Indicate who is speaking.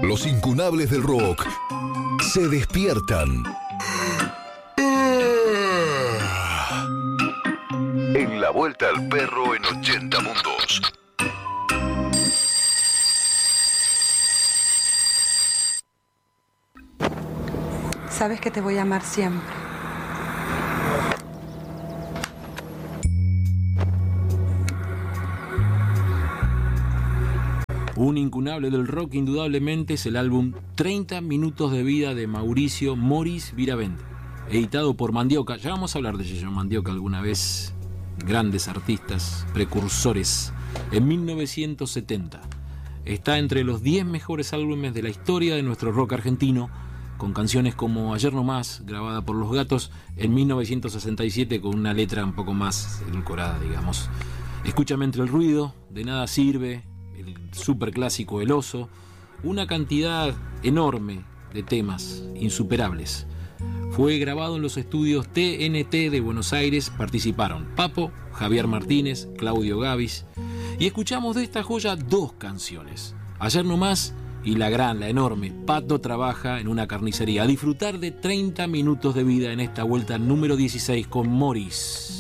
Speaker 1: los incunables del rock se despiertan. En la vuelta al perro en 80 mundos.
Speaker 2: Sabes que te voy a amar siempre.
Speaker 3: Un incunable del rock indudablemente es el álbum 30 minutos de vida de Mauricio Moris Viravent, editado por Mandioca. Ya vamos a hablar de Yayo Mandioca alguna vez, grandes artistas, precursores. En 1970 está entre los 10 mejores álbumes de la historia de nuestro rock argentino, con canciones como Ayer No Más, grabada por Los Gatos en 1967 con una letra un poco más edulcorada, digamos. Escúchame entre el ruido, De Nada Sirve, el superclásico El Oso, una cantidad enorme de temas insuperables. Fue grabado en los estudios TNT de Buenos Aires, participaron Papo, Javier Martínez, Claudio Gavis, y escuchamos de esta joya dos canciones, Ayer No Más y la enorme Pato Trabaja en una carnicería. A disfrutar de 30 minutos de vida en esta vuelta número 16 con Moris.